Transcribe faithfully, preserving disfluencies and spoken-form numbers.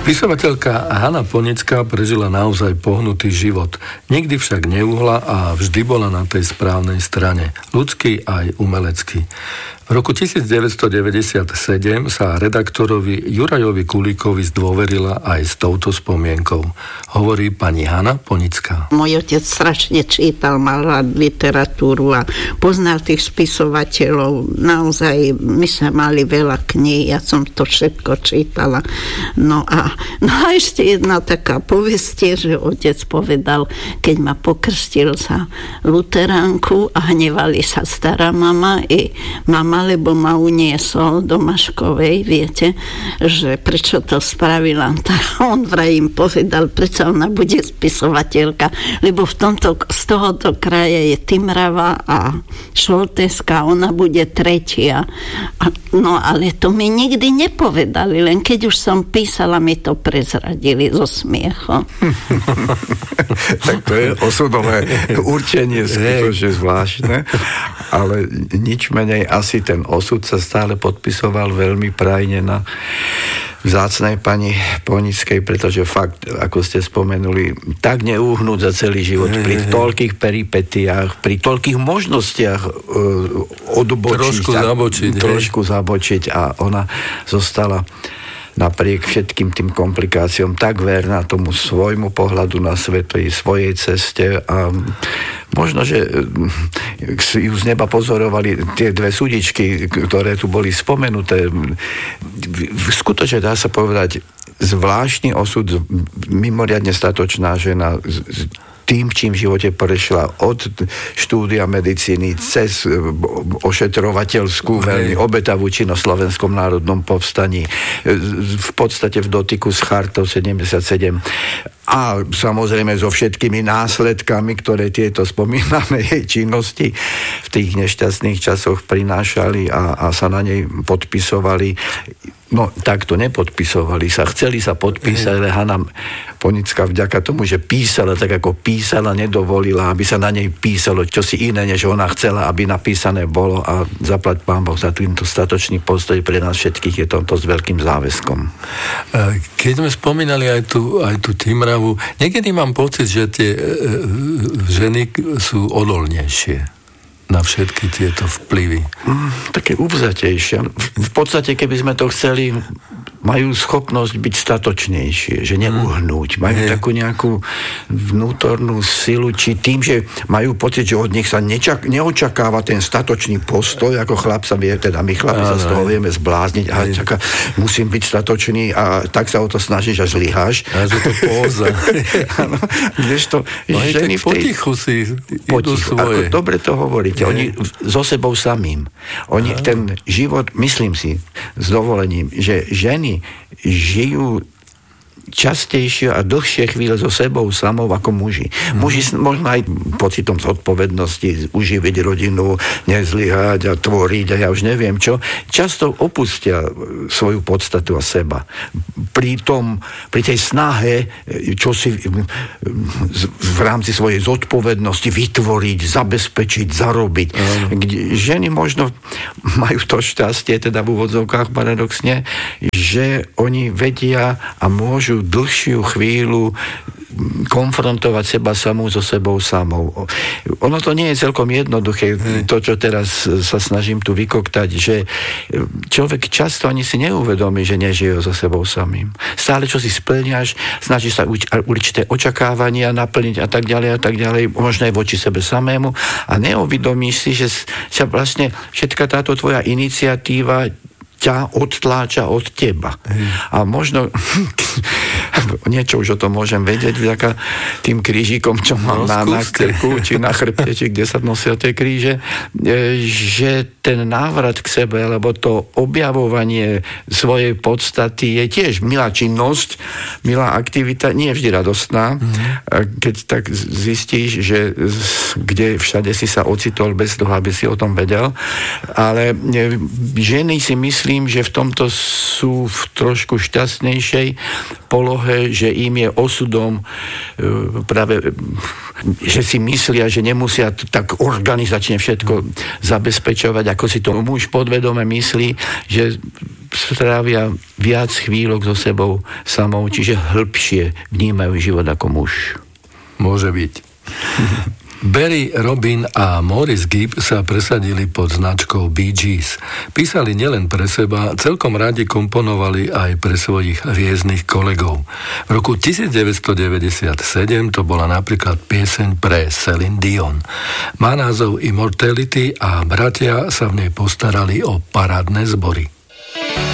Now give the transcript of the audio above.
Spisovateľka Hana Ponická prežila naozaj pohnutý život. Nikdy však neuhla a vždy bola na tej správnej strane. Ľudský aj umelecký. V roku devätnásťstodeväťdesiatsedem sa redaktorovi Jurajovi Kulíkovi zdôverila aj s touto spomienkou. Hovorí pani Hana Ponická. Môj otec strašne čítal, mal rád literatúru a poznal tých spisovateľov. Naozaj, my sme mali veľa kníh, ja som to všetko čítala. No a, no a ešte jedna taká povestie, že otec povedal, keď ma pokrstil za luteránku a hnevali sa stará mama i mama, lebo ma uniesol do Maškovej, viete, že prečo to spravila. Tak on vraj im povedal, prečo ona bude spisovateľka, lebo v tomto, z tohoto kraja je Timrava a Šolteska, ona bude tretia. A, no ale to mi nikdy nepovedali, len keď už som písala, mi to prezradili zo smiechu. Tak to je osudové určenie, skutočne zvláštne, ale nič menej asi ten osud sa stále podpisoval veľmi prajne na vzácnej pani Ponickej, pretože fakt, ako ste spomenuli, tak neúhnúť za celý život je, pri je, toľkých peripetiách, pri toľkých možnostiach uh, odbočiť. Trošku a, zabočiť. Trošku hej. zabočiť a ona zostala napriek všetkým tým komplikáciám tak verná tomu svojmu pohľadu na svet, svojej ceste a možno, že ju z neba pozorovali tie dve súdičky, ktoré tu boli spomenuté. Skutočne dá sa povedať zvláštny osud, mimoriadne statočná žena, tým, čím v živote prešla od štúdia medicíny cez ošetrovateľskú, veľmi obetavú činnosť v Slovenskom národnom povstaní, v podstate v dotyku s Chartou sedemdesiatsedem a samozrejme so všetkými následkami, ktoré tieto spomínané jej činnosti v tých nešťastných časoch prinášali a, a sa na nej podpisovali. No, takto nepodpisovali sa. Chceli sa podpísať, ale Hana Ponická vďaka tomu, že písala tak, ako písala, nedovolila, aby sa na nej písalo čosi iné, než ona chcela, aby napísané bolo a zaplať Pán Boh za týmto statočný postoj pre nás všetkých je tomto s veľkým záväzkom. Keď sme spomínali aj tú, aj tú Timravu, niekedy mám pocit, že tie ženy sú odolnejšie na všetky tieto vplyvy. Mm, také uvzatejšie. V podstate, keby sme to chceli, majú schopnosť byť statočnejšie, že neuhnúť. Majú mm. takú nejakú vnútornú silu, či tým, že majú pocit, že od nich sa nečak, neočakáva ten statočný postoj, ako chlap sa vie, teda my chlapi sa z toho vieme zblázniť a čaká, musím byť statočný a tak sa o to snažíš a zlyháš. A že to póza. Áno, to, no ženy v tej... potichu si idú potichu, svoje. Ako dobre to hovoríte. Oni so sebou samým. Oni ten život, myslím si, s dovolením, že ženy žijú častejšie a dlhšie chvíle so sebou samou ako muži. Mm. Muži možno aj pocitom zodpovednosti uživiť rodinu, nezlyhať a tvoriť a ja už neviem čo. Často opustia svoju podstatu a seba. Pri tom, pri tej snahe, čo si v rámci svojej zodpovednosti vytvoriť, zabezpečiť, zarobiť. Mm. Kde ženy možno majú to šťastie, teda v úvodzovkách paradoxne, že oni vedia a môžu dlhšiu chvíľu konfrontovať seba samú so sebou samou. Ono to nie je celkom jednoduché, to, čo teraz sa snažím tu vykoktať, že človek často ani si neuvedomí, že nežije so sebou samým. Stále, čo si splňaš, snažíš sa určité očakávania naplniť a tak ďalej a tak ďalej, možno aj voči sebe samému a neuvedomíš si, že sa vlastne všetka táto tvoja iniciatíva ťa odtláča od teba. Mm. A možno niečo už o tom môžem vedieť vďaka tým krížikom, čo mám no, na, na krku, či na chrbte, či kde sa nosia tie kríže, že ten návrat k sebe, alebo to objavovanie svojej podstaty je tiež milá činnosť, milá aktivita, nie vždy radostná, mm. keď tak zistíš, že kde všade si sa ocitol bez toho, aby si o tom vedel. Ale ženy si myslí, myslím, že v tomto sú v trošku šťastnejšej polohe, mnohé, že im je osudom práve, že si myslia, že nemusia tak organizačne všetko zabezpečovať, ako si to muž podvedome myslí, že strávia viac chvíľok so sebou samou, čiže hĺbšie vnímajú život ako muž. Môže byť. Barry, Robin a Maurice Gibb sa presadili pod značkou Bee Gees. Písali nielen pre seba, celkom radi komponovali aj pre svojich hviezdnych kolegov. V roku devätnásťstodeväťdesiatsedem to bola napríklad pieseň pre Celine Dion. Má názov Immortality a bratia sa v nej postarali o parádne zbory.